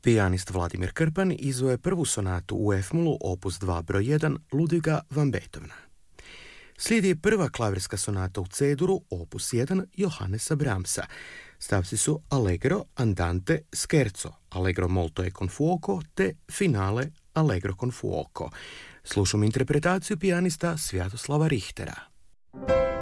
Pijanist Vladimir Krpan izveo je prvu sonatu u F-molu opus 2 broj 1 Ludviga van Beethovena. Slijedi prva klavirska sonata u C-duru opus 1 Johannesa Brahmsa. Stavci su Allegro, Andante, Scherzo, Allegro molto e con fuoco te Finale, Allegro con fuoco. Slušamo interpretaciju pijanista Svjatoslava Richtera.